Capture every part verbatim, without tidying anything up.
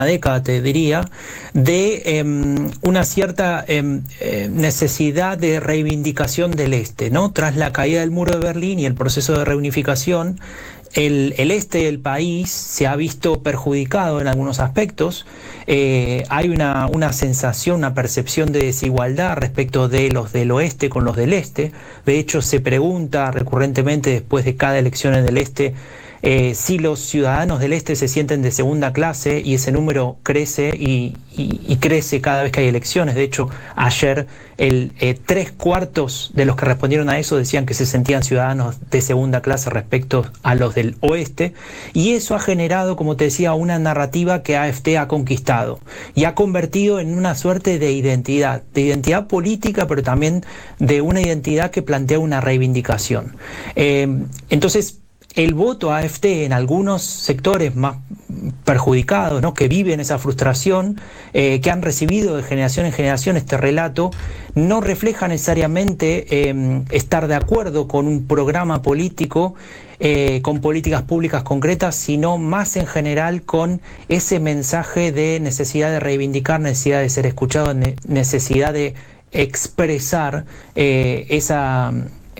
década, te diría, de eh, una cierta eh, eh, necesidad de reivindicación del este, ¿no? Tras la caída del muro de Berlín y el proceso de reunificación, el, el este del país se ha visto perjudicado en algunos aspectos. Eh, hay una, una sensación, una percepción de desigualdad respecto de los del oeste con los del este. De hecho, se pregunta recurrentemente después de cada elección en el este Eh, si los ciudadanos del este se sienten de segunda clase, y ese número crece y, y, y crece cada vez que hay elecciones. De hecho, ayer el, eh, tres cuartos de los que respondieron a eso decían que se sentían ciudadanos de segunda clase respecto a los del oeste, y eso ha generado, como te decía, una narrativa que A F D ha conquistado y ha convertido en una suerte de identidad, de identidad política, pero también de una identidad que plantea una reivindicación. Eh, entonces, el voto A F D en algunos sectores más perjudicados, ¿no?, que viven esa frustración, eh, que han recibido de generación en generación este relato, no refleja necesariamente eh, estar de acuerdo con un programa político, eh, con políticas públicas concretas, sino más en general con ese mensaje de necesidad de reivindicar, necesidad de ser escuchado, ne- necesidad de expresar eh, esa...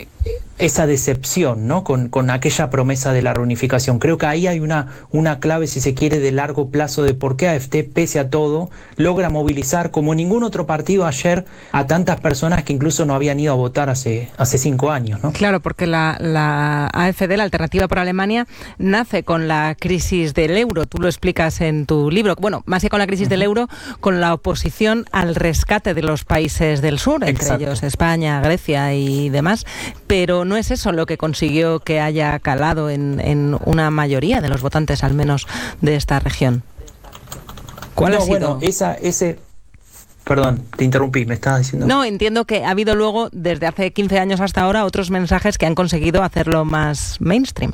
esa decepción, ¿no?, con, con aquella promesa de la reunificación. Creo que ahí hay una, una clave, si se quiere, de largo plazo de por qué A F D, pese a todo, logra movilizar, como ningún otro partido ayer, a tantas personas que incluso no habían ido a votar hace, hace cinco años, ¿no? Claro, porque la, la A F D, la Alternativa por Alemania, nace con la crisis del euro. Tú lo explicas en tu libro. Bueno, más que con la crisis uh-huh. del euro, con la oposición al rescate de los países del sur, entre Exacto. ellos España, Grecia y demás. Pero no es eso lo que consiguió que haya calado en, en una mayoría de los votantes, al menos de esta región. ¿Cuál no, ha sido? Bueno, esa, ese... Perdón, te interrumpí, me estabas diciendo... No, entiendo que ha habido luego, desde hace quince años hasta ahora, otros mensajes que han conseguido hacerlo más mainstream.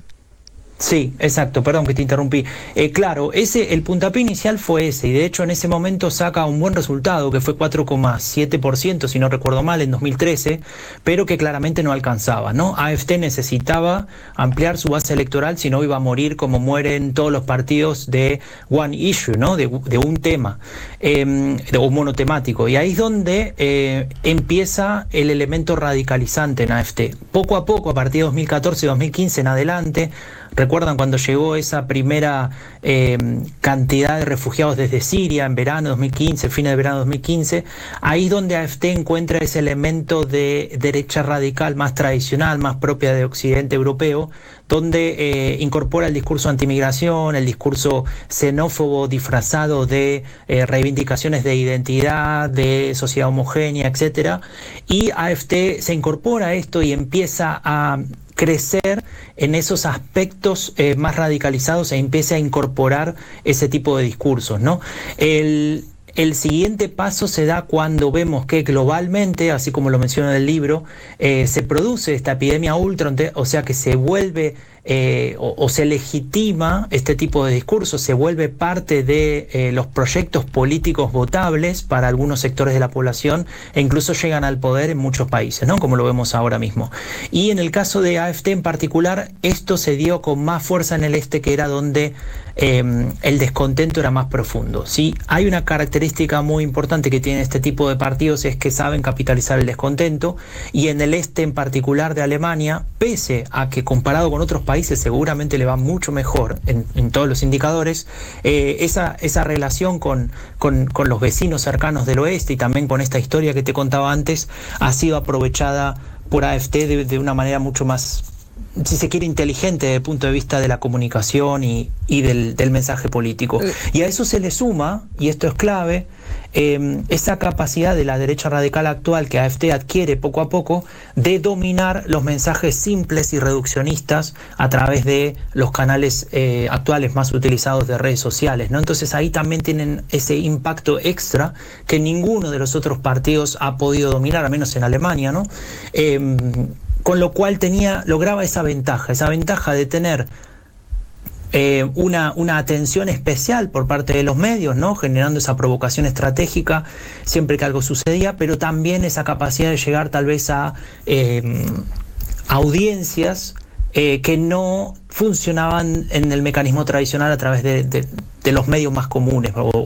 Sí, exacto, perdón que te interrumpí. Eh, claro, ese, el puntapié inicial fue ese, y de hecho en ese momento saca un buen resultado, que fue cuatro coma siete por ciento, si no recuerdo mal, en dos mil trece, pero que claramente no alcanzaba, ¿no? A F D necesitaba ampliar su base electoral, si no iba a morir como mueren todos los partidos de one issue, ¿no?, de, de un tema, eh, de un monotemático. Y ahí es donde eh, empieza el elemento radicalizante en A F D. Poco a poco, a partir de dos mil catorce, dos mil quince en adelante, ¿recuerdan cuando llegó esa primera eh, cantidad de refugiados desde Siria en verano dos mil quince, fines de verano dos mil quince? Ahí es donde A F D encuentra ese elemento de derecha radical más tradicional, más propia de Occidente europeo, donde eh, incorpora el discurso antimigración, el discurso xenófobo disfrazado de eh, reivindicaciones de identidad, de sociedad homogénea, etcétera. Y A F D se incorpora a esto y empieza a crecer en esos aspectos eh, más radicalizados, e empieza a incorporar ese tipo de discursos, ¿no? El, el siguiente paso se da cuando vemos que globalmente, así como lo menciona en el libro, eh, se produce esta epidemia ultra, o sea que se vuelve eh, o, o se legitima este tipo de discursos, se vuelve parte de eh, los proyectos políticos votables para algunos sectores de la población, e incluso llegan al poder en muchos países, ¿no?, como lo vemos ahora mismo. Y en el caso de A F D en particular, esto se dio con más fuerza en el este, que era donde eh, el descontento era más profundo, ¿sí? Hay una característica muy importante que tienen este tipo de partidos, es que saben capitalizar el descontento, y en el este en particular de Alemania, pese a que comparado con otros países seguramente le va mucho mejor en, en todos los indicadores, eh, esa, esa relación con, con, con los vecinos cercanos del oeste, y también con esta historia que te contaba antes, ha sido aprovechada por A F D de, de una manera mucho más, si se quiere, inteligente desde el punto de vista de la comunicación y, y del, del mensaje político. Y a eso se le suma, y esto es clave, eh, esa capacidad de la derecha radical actual que A F D adquiere poco a poco de dominar los mensajes simples y reduccionistas a través de los canales eh, actuales más utilizados de redes sociales, ¿no? Entonces ahí también tienen ese impacto extra que ninguno de los otros partidos ha podido dominar, al menos en Alemania, ¿no? Eh, con lo cual tenía, lograba esa ventaja, esa ventaja de tener eh, una, una atención especial por parte de los medios, ¿no?, generando esa provocación estratégica siempre que algo sucedía, pero también esa capacidad de llegar tal vez a eh, audiencias eh, que no funcionaban en el mecanismo tradicional a través de, de, de los medios más comunes o,